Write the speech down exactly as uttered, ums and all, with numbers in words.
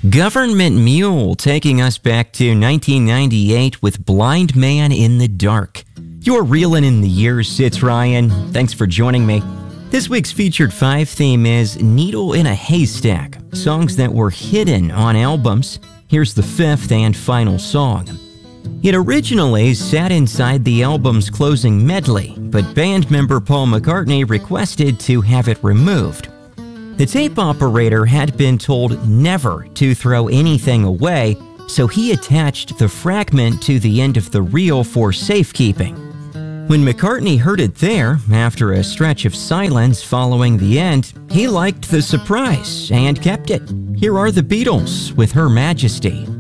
Government Mule taking us back to nineteen ninety-eight with Blind Man in the Dark. You're reeling in the years, it's Ryan. Thanks for joining me. This week's featured five theme is Needle in a Haystack, songs that were hidden on albums. Here's the fifth and final song. It originally sat inside the album's closing medley, but band member Paul McCartney requested to have it removed. The tape operator had been told never to throw anything away, so he attached the fragment to the end of the reel for safekeeping. When McCartney heard it there, after a stretch of silence following the end, he liked the surprise and kept it. Here are the Beatles with Her Majesty.